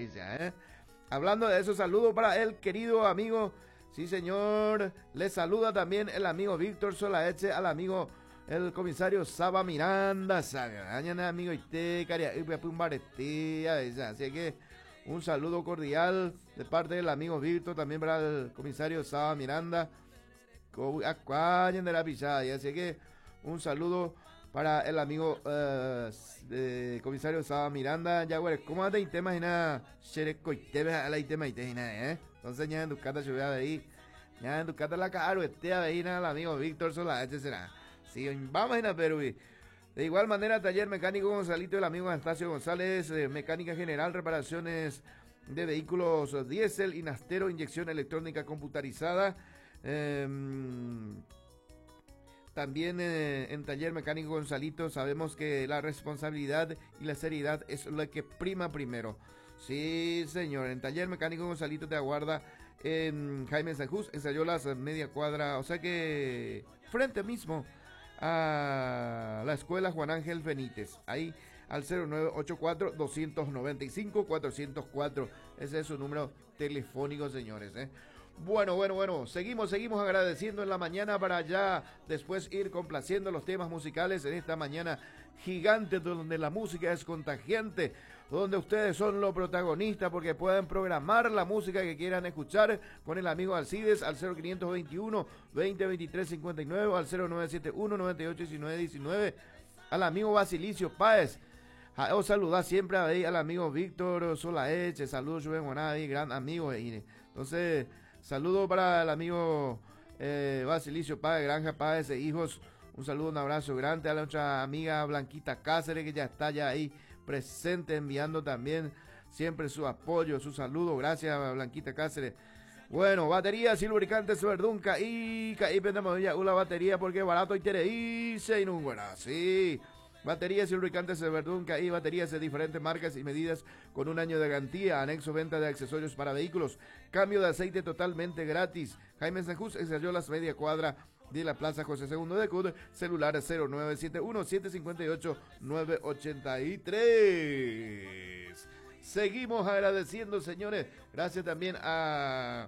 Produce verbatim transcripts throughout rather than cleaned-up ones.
maravilla, ¿eh? Hablando de eso, saludo para el querido amigo, sí señor, le saluda también el amigo Víctor Solaeche, al amigo el comisario Saba Miranda, ¿sabe? Amigo Ite, así que un saludo cordial de parte del amigo Víctor, también para el comisario Saba Miranda, de la pisada, y así que un saludo para el amigo uh, de comisario Saba Miranda. Ya, güey, ¿cómo te imaginas? Xereco y te ve a la itema y te ¿eh? Entonces, ya en tu casa yo voy a ver, ya en tu casa la caro, este a ver al amigo Víctor Solaeche será. Sí, vamos a Perú. De igual manera, taller mecánico Gonzalito, el amigo Anastasio González, eh, mecánica general, reparaciones de vehículos diésel, Inastero, inyección electrónica computarizada. Eh, También eh, en taller mecánico Gonzalito sabemos que la responsabilidad y la seriedad es lo que prima primero. Sí, señor. En taller mecánico Gonzalito te aguarda en Jaime Sanjús, en Sayolas, media cuadra, o sea que frente mismo a la escuela Juan Ángel Benítez. Ahí al cero nueve ocho cuatro, dos nueve cinco, cuatro cero cuatro. Ese es su número telefónico, señores, ¿eh? Bueno, bueno, bueno, seguimos, seguimos agradeciendo en la mañana para ya después ir complaciendo los temas musicales en esta mañana gigante donde la música es contagiante, donde ustedes son los protagonistas porque pueden programar la música que quieran escuchar con el amigo Alcides al cero cinco dos uno, veinte, veintitrés, cincuenta y nueve, al cero nueve siete uno, noventa y ocho, diecinueve, diecinueve, al amigo Basilicio Páez. O saludar siempre ahí al amigo Víctor Solaeche, saludos Juven Juanadi, gran amigo. Y entonces, saludo para el amigo eh, Basilicio Páez, Granja Páez e hijos. Un saludo, un abrazo grande a nuestra amiga Blanquita Cáceres, que ya está ya ahí presente, enviando también siempre su apoyo, su saludo. Gracias, Blanquita Cáceres. Bueno, baterías y lubricantes Verdunca y caí pendamos ya una batería porque barato y tere y se buena, sí. Baterías y lubricantes de Verdunca y baterías de diferentes marcas y medidas con un año de garantía. Anexo venta de accesorios para vehículos. Cambio de aceite totalmente gratis. Jaime Sanjús, ensayó las media cuadra de la Plaza José segundo de Cud. Celular cero nueve siete uno, siete cinco ocho, nueve ocho tres. Seguimos agradeciendo, señores. Gracias también a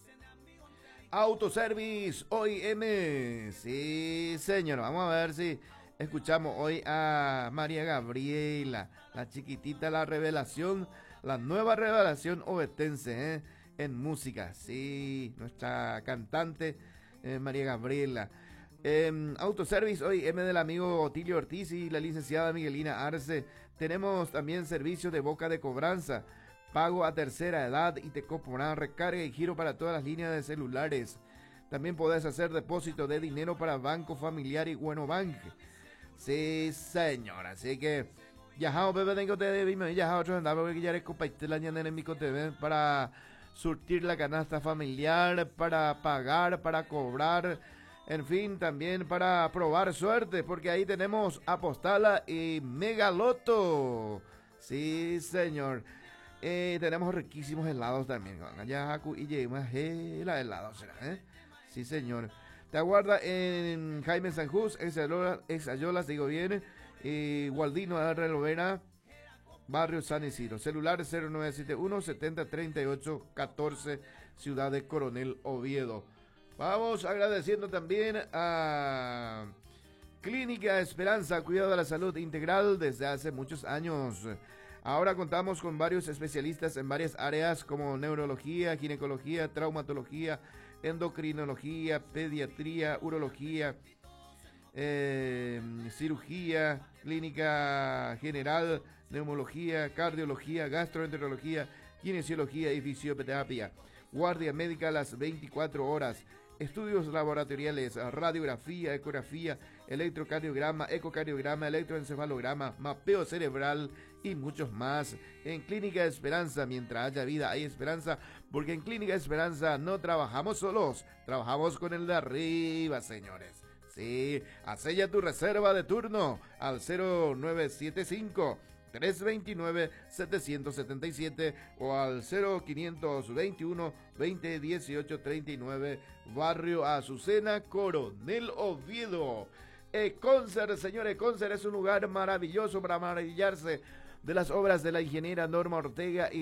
Autoservice O I M. Sí, señor. Vamos a ver si escuchamos hoy a María Gabriela, la chiquitita, la revelación, la nueva revelación ovetense, ¿eh? En música. Sí, nuestra cantante eh, María Gabriela. Eh, Autoservice hoy M del amigo Otilio Ortiz y la licenciada Miguelina Arce. Tenemos también servicio de boca de cobranza, pago a tercera edad y te coporán recarga y giro para todas las líneas de celulares. También podés hacer depósito de dinero para Banco Familiar y Bueno Bank. Sí, señor, así que ya bebé tengo te debí ya otro andaba porque ya eres compartir la ñana en mi T V para surtir la canasta familiar, para pagar, para cobrar, en fin, también para probar suerte, porque ahí tenemos Apostala y Megaloto. Sí, señor. Eh, tenemos riquísimos helados también. Allá y llevamos la helado, ¿será? ¿Eh? Sí, señor. Te aguarda en Jaime Sanjús, Exayolas, digo bien, y Gualdino de Relovera, Barrio San Isidro. Celular cero nueve siete uno, setenta, treinta y ocho, catorce, Ciudad de Coronel Oviedo. Vamos agradeciendo también a Clínica Esperanza, cuidado de la salud integral desde hace muchos años. Ahora contamos con varios especialistas en varias áreas como neurología, ginecología, traumatología, endocrinología, pediatría, urología, eh, cirugía, clínica general, neumología, cardiología, gastroenterología, kinesiología y fisioterapia. Guardia médica a las veinticuatro horas. Estudios laboratoriales, radiografía, ecografía, electrocardiograma, ecocardiograma, electroencefalograma, mapeo cerebral y muchos más. En Clínica Esperanza, mientras haya vida hay esperanza, porque en Clínica Esperanza no trabajamos solos, trabajamos con el de arriba, señores. Sí, hace ya tu reserva de turno al cero nueve siete cinco, tres dos nueve, siete siete siete o al cero cinco dos uno, veinte, dieciocho, treinta y nueve, Barrio Azucena, Coronel Oviedo. Econcer, señor, Econcer es un lugar maravilloso para maravillarse de las obras de la ingeniera Norma Ortega y